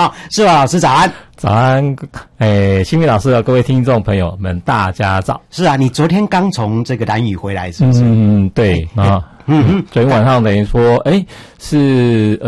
好，世华老师早安。 早安，新民老师的各位听众朋友们，大家早。 是啊，你昨天刚从这个兰屿回来，是不是？ 对啊，昨天晚上等于说，是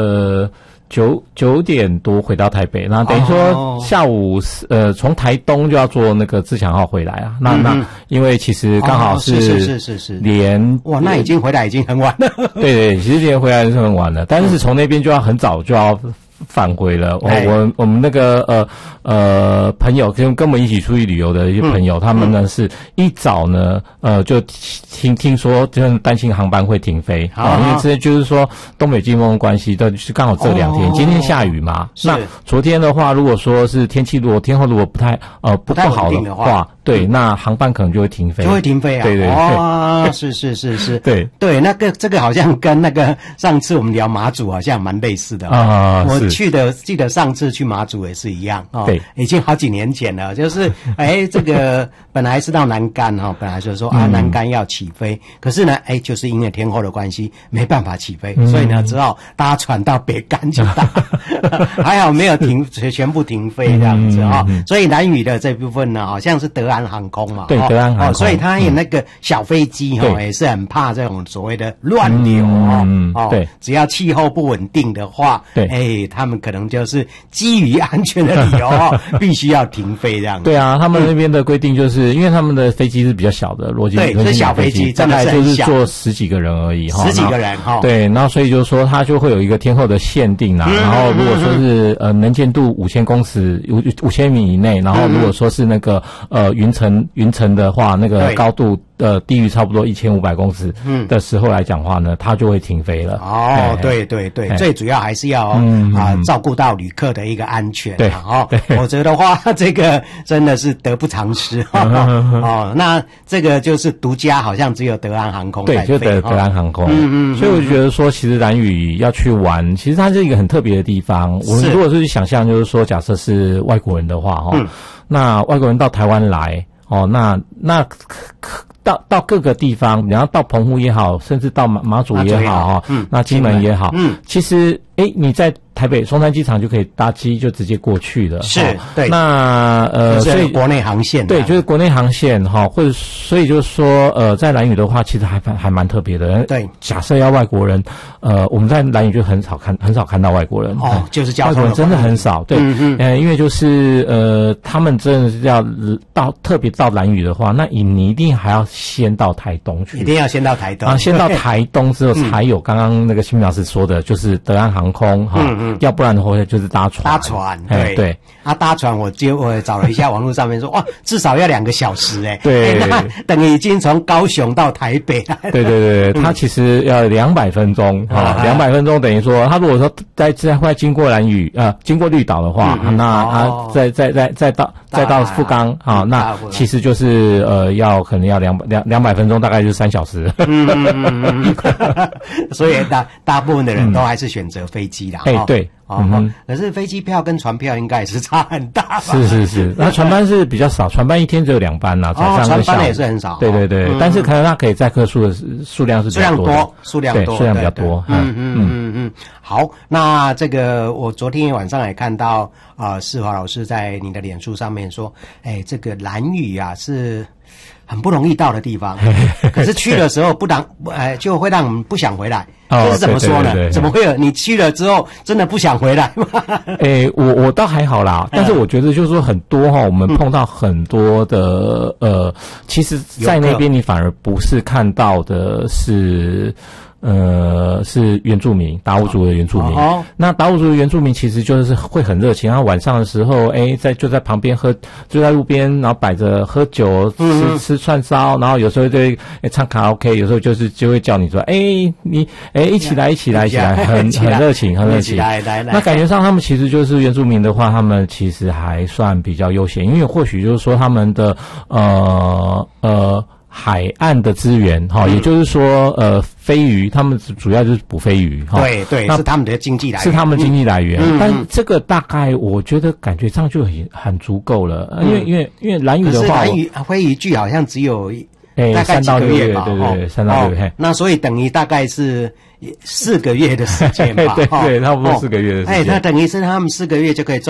9点多回到台北，那等于说下午从台东就要坐那个自强号回来啊。那因为其实刚好是哇，那已经回来已经很晚了。 对，其实回来是很晚了，但是从那边就要很早就要返回了。我们那个朋友跟我们一起出去旅游的一些朋友，他们呢是一早呢就听说就是担心航班会停飞因为这就是说东北季风的关系，就是刚好这2天，今天下雨嘛。那昨天的话，如果说是天气天候如果不太好的话，对，那航班可能就会停飞， 啊。对，是，对，这个好像跟那个上次我们聊马祖好像蛮类似的我记得上次去马祖也是一样对， 已经好几年前了，就是这个本来是到南竿本来就说南竿要起飞，可是呢就是因为天候的关系没办法起飞，所以呢只好搭船到北竿去搭还好没有全部停飞这样子所以兰屿的这部分呢好像是德安航空嘛， 对，德安航空， 所以它有那个小飞机也是很怕这种所谓的乱流对， 只要气候不稳定的话， 对， 他们可能就是基于安全的理由必须要停飞这样子。 对啊，他们那边的规定就是因为他们的飞机是比较小的，逻辑对，是小飞机， 大概就是坐10几个人而已 10几个人对，然后所以就是说它就会有一个天候的限定然后如果说是能见度5000公尺5000米以内，然后如果说是那个云层的话，那个高度低于差不多1500公尺的时候来讲话呢，它就会停飞了。 对，最主要还是要照顾到旅客的一个安全否则的话这个真的是得不偿失那这个就是独家，好像只有德安航空在飞， 对，就德安航空所以我就觉得说其实兰屿要去玩，其实它是一个很特别的地方。我们如果是去想象就是说假设是外国人的话那外国人到台湾来那到各个地方，然后到澎湖也好，甚至到马祖也好那金门也好其实你在台北松山机场就可以搭机就直接过去了， 是对。 那所以国内航线对，就是国内航线或者所以就是说在兰屿的话，其实还蛮特别的。 对， 假设要外国人，我们在兰屿就很少看到外国人就是交通外国人真的很少，对，因为就是他们真的是要特别到兰屿的话，那你一定还要先到台东去， 一定要先到台东先到台东之后才有刚刚那个新民老师说的，就是德安航空要不然的话就是搭船，对搭船我找了一下网络上面说哇，至少要2个小时对， 那等于已经从高雄到台北了。 对，它其实要200分钟200分钟等于说，它如果说再经过兰屿经过绿岛的话，那再到富冈那其实就是可能要200分钟，大概就是3小时。 所以大部分的人都还是选择飞机啦。 对。 可是飞机票跟船票应该也是差很大吧？ 是，那船班是比较少，船班一天只有2班早上跟下午。 船班也是很少。 对，但是可能它可以载客数的数量是比较多的， 数量多， 数量比较多。 好，那这个我昨天晚上也看到世华老师在你的脸书上面说，这个兰屿是很不容易到的地方，可是去的时候就会让我们不想回来。这是怎么说呢？怎么会有你去了之后真的不想回来吗？ 我倒还好啦，但是我觉得就是说很多我们碰到很多的其实在那边你反而不是看到的是原住民，达悟族的原住民。那达悟族的原住民其实就是会很热情，然后晚上的时候，就在旁边就在路边，然后摆着喝酒，吃串烧，然后有时候就会唱卡拉 OK， 有时候就会叫你说，你一起来，很热情，很热情。那感觉上他们其实就是原住民的话，他们其实还算比较悠闲，因为或许就是说他们的海岸的资源也就是说飞鱼他们主要就是捕飞鱼对，是他们的经济来源， 是他们经济来源。但这个大概我觉得感觉上就很足够了，因为兰屿的话， 可是飞鱼季好像只有大概 3到6月吧， 对，3到6月。 那所以等于大概是4个月的时间吧， 对，差不多4个月的时间。 那等于是他们4个月就可以